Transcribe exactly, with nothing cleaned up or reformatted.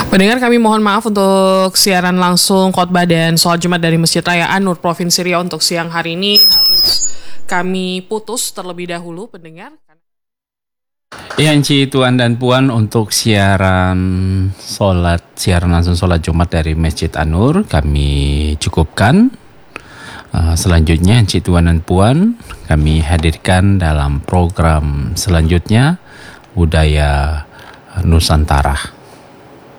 Pendengar, kami mohon maaf untuk siaran langsung khotbah dan sholat Jumat dari Masjid Raya An-Nur Provinsi Riau untuk siang hari ini harus kami putus terlebih dahulu, pendengar. Ya, Enci, Tuan dan Puan, untuk siaran sholat, siaran langsung sholat Jumat dari Masjid An-Nur kami cukupkan. Uh, selanjutnya, Enci, Tuan dan Puan, kami hadirkan dalam program selanjutnya Budaya Nusantara.